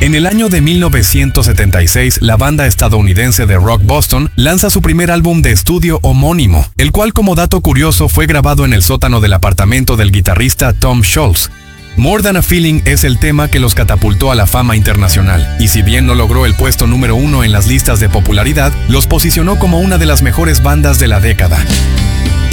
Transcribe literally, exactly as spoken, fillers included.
En el año de mil novecientos setenta y seis, la banda estadounidense de rock Boston lanza su primer álbum de estudio homónimo, el cual, como dato curioso, fue grabado en el sótano del apartamento del guitarrista Tom Scholz. More Than a Feeling es el tema que los catapultó a la fama internacional, y si bien no logró el puesto número uno en las listas de popularidad, los posicionó como una de las mejores bandas de la década.